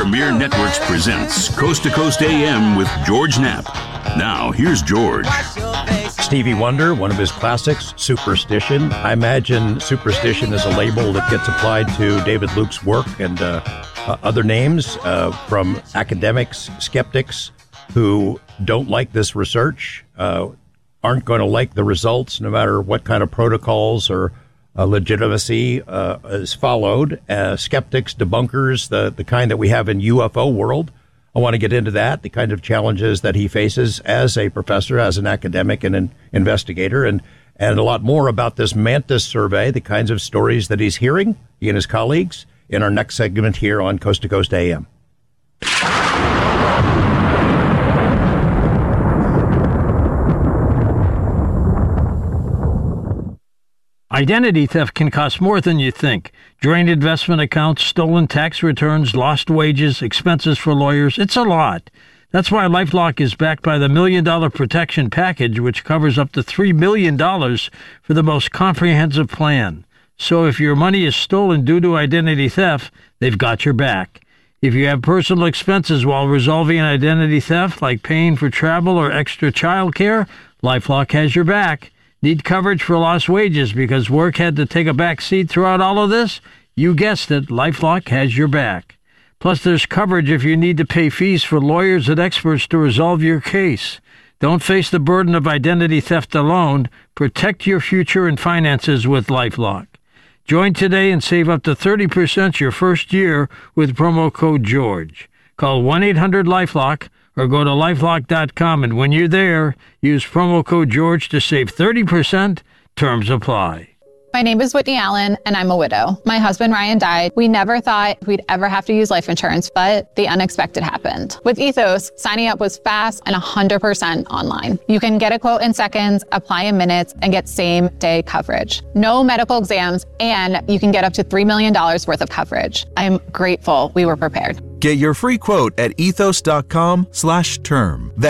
Premier Networks presents Coast to Coast AM with George Knapp. Now, here's George. Stevie Wonder, one of his classics, Superstition. I imagine Superstition is a label that gets applied to David Luke's work and other names from academics, skeptics who don't like this research, aren't going to like the results, no matter what kind of protocols or legitimacy is followed. Skeptics, debunkers, the kind that we have in UFO world. I want to get into that, the kind of challenges that he faces as a professor, as an academic and an investigator, and a lot more about this Mantis survey, the kinds of stories that he's hearing, he and his colleagues, in our next segment here on Coast to Coast AM. Identity theft can cost more than you think. Drained investment accounts, stolen tax returns, lost wages, expenses for lawyers. It's a lot. That's why LifeLock is backed by the $1 Million Protection Package, which covers up to $3 million for the most comprehensive plan. So if your money is stolen due to identity theft, they've got your back. If you have personal expenses while resolving an identity theft, like paying for travel or extra child care, LifeLock has your back. Need coverage for lost wages because work had to take a back seat throughout all of this? You guessed it, LifeLock has your back. Plus, there's coverage if you need to pay fees for lawyers and experts to resolve your case. Don't face the burden of identity theft alone. Protect your future and finances with LifeLock. Join today and save up to 30% your first year with promo code GEORGE. Call 1-800-LifeLock or go to lifelock.com, and when you're there, use promo code GEORGE to save 30%. Terms apply. My name is Whitney Allen, and I'm a widow. My husband, Ryan, died. We never thought we'd ever have to use life insurance, but the unexpected happened. With Ethos, signing up was fast and 100% online. You can get a quote in seconds, apply in minutes, and get same-day coverage. No medical exams, and you can get up to $3 million worth of coverage. I'm grateful we were prepared. Get your free quote at ethos.com/term. That's